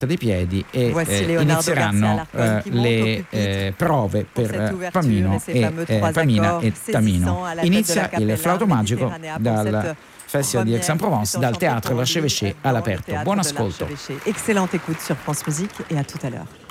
dei piedi e Voici Leonardo inizieranno Garcia Alarcón le prove per Pamina e Tamino. Inizia il flauto magico dal Festival di Aix-en-Provence, dal Théâtre L'Archevêché all'aperto. Buon ascolto. Excellente écoute sur France Musique et à tout à l'heure.